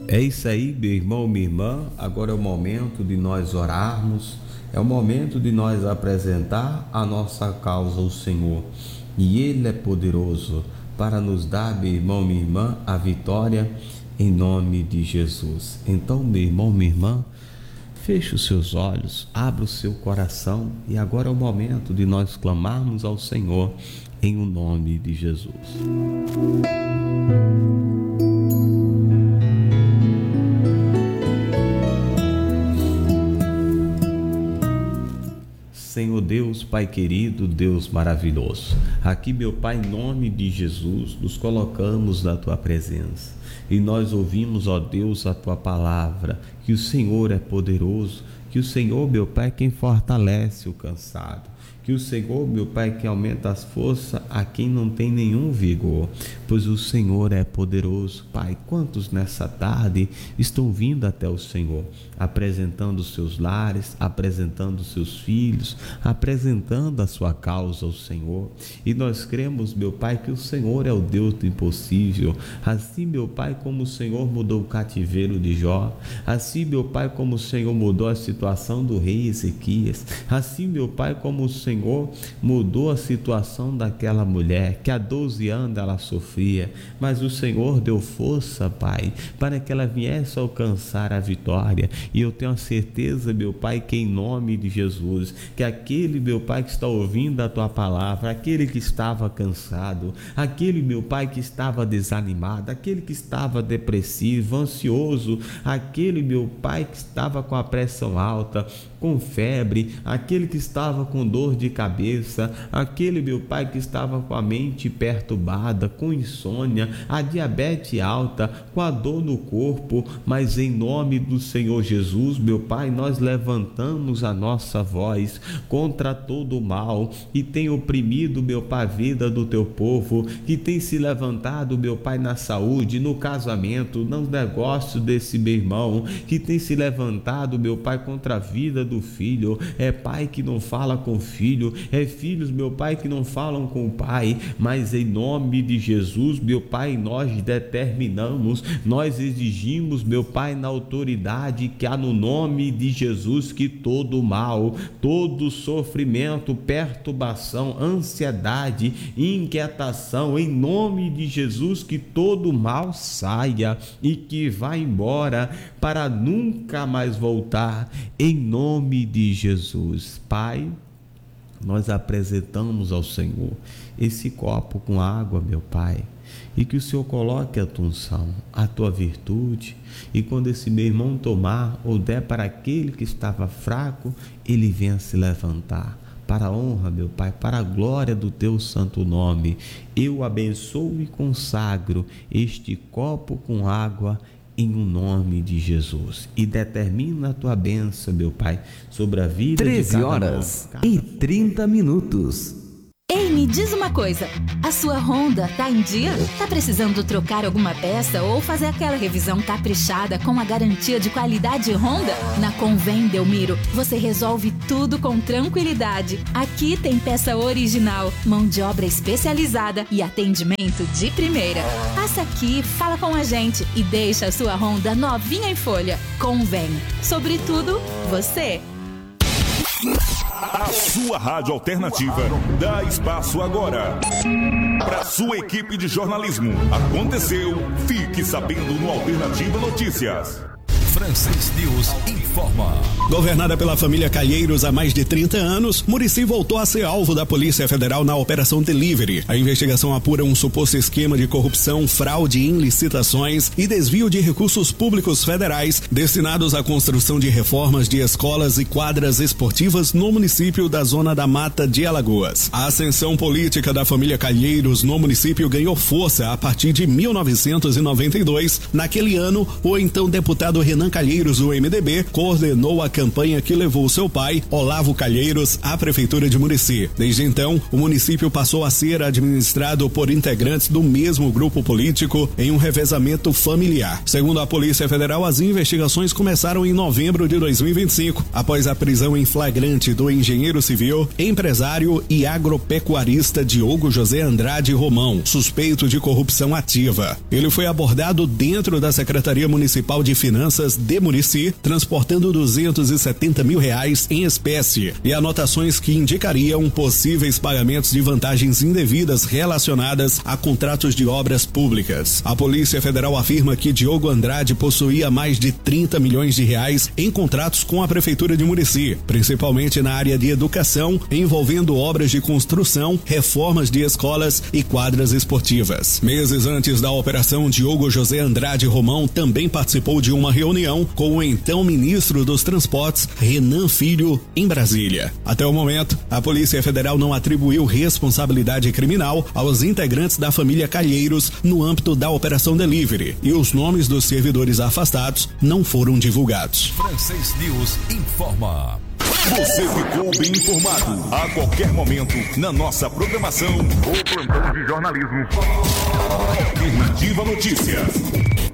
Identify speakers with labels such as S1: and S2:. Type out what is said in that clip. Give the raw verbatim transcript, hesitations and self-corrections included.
S1: É isso aí, meu irmão, minha irmã. Agora é o momento de nós orarmos, é o momento de nós apresentar a nossa causa ao Senhor. E Ele é poderoso para nos dar, meu irmão, minha irmã, a vitória em nome de Jesus. Então, meu irmão, minha irmã, feche os seus olhos, abra o seu coração e agora é o momento de nós clamarmos ao Senhor em o nome de Jesus. Senhor Deus, Pai querido, Deus maravilhoso, aqui, meu Pai, em nome de Jesus, nos colocamos na Tua presença e nós ouvimos, ó Deus, a Tua palavra, que o Senhor é poderoso, que o Senhor, meu Pai, é quem fortalece o cansado, que o Senhor, meu Pai, que aumenta as forças a quem não tem nenhum vigor, pois o Senhor é poderoso. Pai, quantos nessa tarde estão vindo até o Senhor, apresentando os seus lares, apresentando os seus filhos, apresentando a sua causa ao Senhor, e nós cremos, meu Pai, que o Senhor é o Deus do impossível. Assim, meu Pai, como o Senhor mudou o cativeiro de Jó, assim, meu Pai, como o Senhor mudou a situação do rei Ezequias, assim, meu Pai, como o Senhor Senhor mudou a situação daquela mulher que há doze anos ela sofria, mas o Senhor deu força, Pai, para que ela viesse a alcançar a vitória. E eu tenho a certeza, meu Pai, que em nome de Jesus, que aquele, meu Pai, que está ouvindo a Tua palavra, aquele que estava cansado, aquele, meu Pai, que estava desanimado, aquele que estava depressivo, ansioso, aquele, meu Pai, que estava com a pressão alta, com febre, aquele que estava com dor de cabeça, aquele, meu Pai, que estava com a mente perturbada, com insônia, a diabetes alta, com a dor no corpo, mas em nome do Senhor Jesus, meu Pai, nós levantamos a nossa voz contra todo o mal que tem oprimido, meu Pai, a vida do Teu povo, que tem se levantado, meu Pai, na saúde, no casamento, nos negócios desse meu irmão, que tem se levantado, meu Pai, contra a vida do filho. É pai que não fala com filho, é filhos, meu Pai, que não falam com o pai, mas em nome de Jesus, meu Pai, nós determinamos, nós exigimos, meu Pai, na autoridade que há no nome de Jesus, que todo mal, todo sofrimento, perturbação, ansiedade, inquietação, em nome de Jesus, que todo mal saia e que vá embora para nunca mais voltar, em nome de Jesus. Pai, nós apresentamos ao Senhor esse copo com água, meu Pai, e que o Senhor coloque a tua unção, a tua virtude, e quando esse meu irmão tomar ou der para aquele que estava fraco, ele venha se levantar. Para a honra, meu Pai, para a glória do Teu santo nome, eu abençoo e consagro este copo com água em o nome de Jesus, e determina a Tua bênção, meu Pai, sobre a vida de cada
S2: treze horas e trinta minutos.
S3: Ei, me diz uma coisa, a sua Honda tá em dia? Tá precisando trocar alguma peça ou fazer aquela revisão caprichada com a garantia de qualidade Honda? Na Convém Delmiro, você resolve tudo com tranquilidade. Aqui tem peça original, mão de obra especializada e atendimento de primeira. Passa aqui, fala com a gente e deixa a sua Honda novinha em folha. Convém, sobretudo você.
S4: A sua rádio alternativa dá espaço agora para sua equipe de jornalismo. Aconteceu, fique sabendo no Alternativa Notícias.
S5: Francis News informa.
S6: Governada pela família Calheiros há mais de trinta anos, Murici voltou a ser alvo da Polícia Federal na Operação Delivery. A investigação apura um suposto esquema de corrupção, fraude em licitações e desvio de recursos públicos federais destinados à construção de reformas de escolas e quadras esportivas no município da Zona da Mata de Alagoas. A ascensão política da família Calheiros no município ganhou força a partir de mil novecentos e noventa e dois. Naquele ano, o então deputado Renan Renan Calheiros, do M D B, coordenou a campanha que levou seu pai, Olavo Calheiros, à Prefeitura de Murici. Desde então, o município passou a ser administrado por integrantes do mesmo grupo político em um revezamento familiar. Segundo a Polícia Federal, as investigações começaram em novembro de dois mil e vinte e cinco, após a prisão em flagrante do engenheiro civil, empresário e agropecuarista Diogo José Andrade Romão, suspeito de corrupção ativa. Ele foi abordado dentro da Secretaria Municipal de Finanças de Murici, transportando duzentos e setenta mil reais em espécie e anotações que indicariam possíveis pagamentos de vantagens indevidas relacionadas a contratos de obras públicas. A Polícia Federal afirma que Diogo Andrade possuía mais de trinta milhões de reais em contratos com a Prefeitura de Murici, principalmente na área de educação, envolvendo obras de construção, reformas de escolas e quadras esportivas. Meses antes da operação, Diogo José Andrade Romão também participou de uma reunião com o então ministro dos Transportes, Renan Filho, em Brasília. Até o momento, a Polícia Federal não atribuiu responsabilidade criminal aos integrantes da família Calheiros no âmbito da Operação Delivery e os nomes dos servidores afastados não foram divulgados.
S5: Francês News informa.
S4: Você ficou bem informado. A qualquer momento, na nossa programação, o plantão de jornalismo. Alternativa Notícias.